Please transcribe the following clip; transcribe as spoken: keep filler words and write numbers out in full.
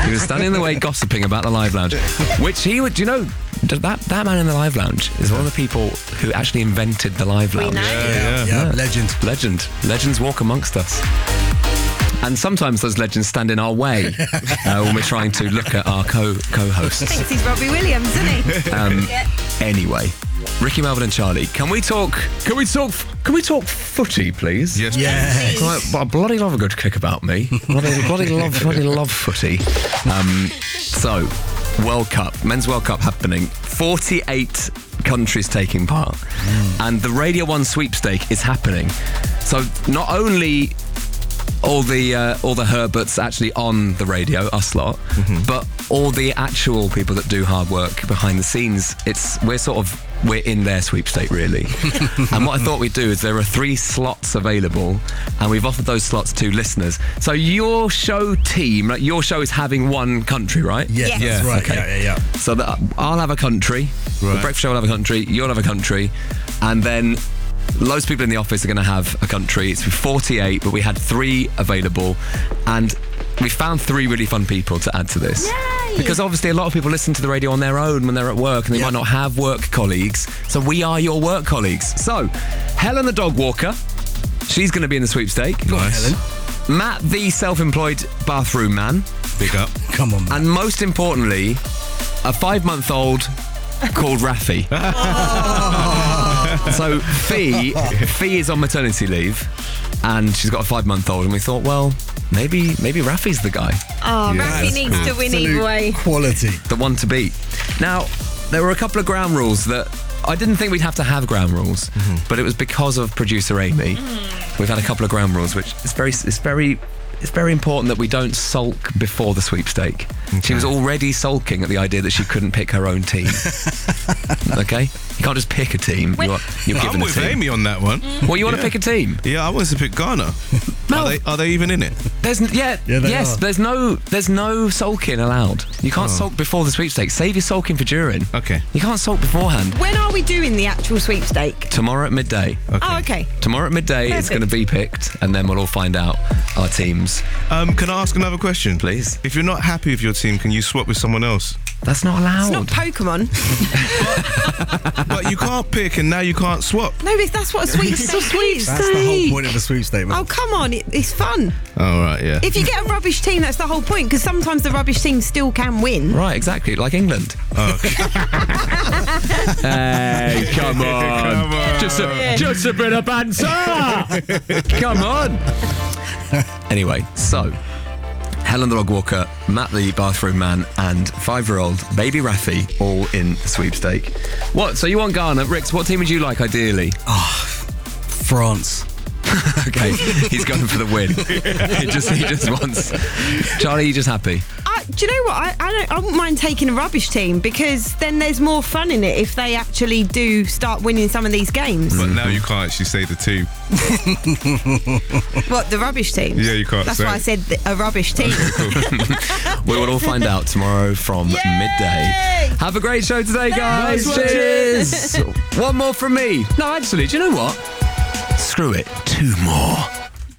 He was standing in the way gossiping about the Live Lounge, which he would, do you know, that, that man in the Live Lounge is one of the people who actually invented the Live Lounge. We know. Yeah, yeah, yeah. Yeah. Legend. Legend. Legends walk amongst us. And sometimes those legends stand in our way uh, when we're trying to look at our co- co-hosts. Thinks he's Robbie Williams, isn't he? Um, Yeah. Anyway, Ricky, Melvin and Charlie, can we talk, can we talk, can we talk footy, please? Yes. Yes. Right, I bloody love a good kick about me. Bloody, bloody love, bloody love footy. Um, so, World Cup, Men's World Cup happening. forty-eight countries taking part, mm. and the Radio One sweepstake is happening. So not only all the uh, all the Herberts actually on the radio, us lot, mm-hmm. but all the actual people that do hard work behind the scenes. It's we're sort of we're in their sweepstake really. And what I thought we'd do is there are three slots available, and we've offered those slots to listeners. So your show team, like your show is having one country, right? Yes, Yes. that's right. Okay. Yeah, yeah, yeah. So that I'll have a country, Right. the breakfast show will have a country, you'll have a country, and then loads of people in the office are going to have a country. It's forty-eight, but we had three available, and we found three really fun people to add to this. Yay! Because obviously a lot of people listen to the radio on their own when they're at work, and they Yeah. might not have work colleagues. So we are your work colleagues. So Helen the dog walker, she's going to be in the sweepstake. Go on, Helen. Matt the self-employed bathroom man, Big up. Come on, man. and most importantly, a five-month-old called Rafi. So Fee, Fee is on maternity leave, and she's got a five-month-old, and we thought, well, maybe maybe Rafi's the guy, Oh, Yeah, Rafi that's needs cool. to win Absolute either way. Quality. the one to beat. Now, there were a couple of ground rules that I didn't think we'd have to have ground rules, Mm-hmm. but it was because of producer Amy. We've had a couple of ground rules, which is very, it's very, it's very important that we don't sulk before the sweepstake. She was already sulking at the idea that she couldn't pick her own team. Okay, you can't just pick a team. When- You're, you're I'm given a with team. Amy on that one. Well, you want to Yeah. pick a team? Yeah, I wanted to pick Ghana. Mel- Are they, are they even in it? There's n- yeah, Yeah, they yes. are. There's no there's no sulking allowed. You can't sulk before the sweepstake. Save your sulking for during. Okay. You can't sulk beforehand. When are we doing the actual sweepstake? Tomorrow at midday. Oh, okay. Tomorrow at midday, it's going Perfect. to be picked, and then we'll all find out our teams. Um, can I ask another question? Please. If you're not happy with your team, can you swap with someone else? That's not allowed. It's not Pokemon. But you can't pick and now you can't swap. No, if that's what a sweepstake is. That's the whole point of the sweepstake, man. Oh, come on. It, it's fun. Oh, right, yeah. If you get a rubbish team, that's the whole point, because sometimes the rubbish team still can win. Right, exactly, like England. Oh, okay. Hey, come on. Come on. Just a, just a bit of banter. Come on. Anyway, so Helen the dog walker, Matt the bathroom man, and five-year-old baby Rafi all in the sweepstake. What? So you want Ghana? Rix, what team would you like ideally? France. Okay, he's going for the win. he just he just wants. Charlie, you just happy? I, do you know what? I, I don't. I wouldn't mind taking a rubbish team, because then there's more fun in it if they actually do start winning some of these games. But now you can't actually say the team. What, the rubbish team? Yeah, you can't That's say why I it. said th- a rubbish team. We will all find out tomorrow from Yay! midday. Have a great show today, guys. Nice one. Cheers. One more from me. No, actually, do you know what? Screw it. Two more.